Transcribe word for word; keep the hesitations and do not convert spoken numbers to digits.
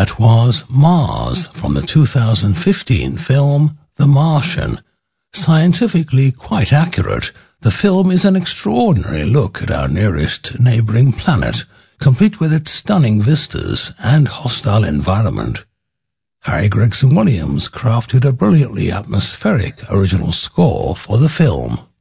That was Mars from the two thousand fifteen film The Martian. Scientifically quite accurate, the film is an extraordinary look at our nearest neighbouring planet, complete with its stunning vistas and hostile environment. Harry Gregson Williams crafted a brilliantly atmospheric original score for the film.